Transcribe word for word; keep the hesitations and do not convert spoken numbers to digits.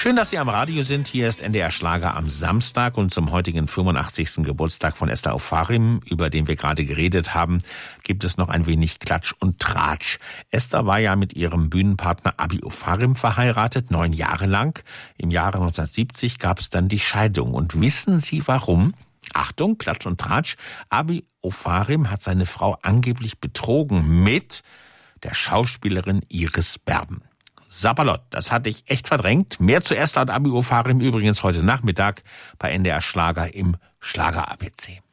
Schön, dass Sie am Radio sind. Hier ist N D R Schlager am Samstag und zum heutigen fünfundachtzigsten Geburtstag von Esther Ofarim, über den wir gerade geredet haben, gibt es noch ein wenig Klatsch und Tratsch. Esther war ja mit ihrem Bühnenpartner Abi Ofarim verheiratet, neun Jahre lang. Im Jahre neunzehnhundertsiebzig gab es dann die Scheidung. Und wissen Sie warum? Achtung, Klatsch und Tratsch. Abi Ofarim hat seine Frau angeblich betrogen mit der Schauspielerin Iris Berben. Sapperlot, das hatte ich echt verdrängt. Mehr zu Esther und Abi Ofarim übrigens heute Nachmittag bei N D R Schlager im Schlager A B C.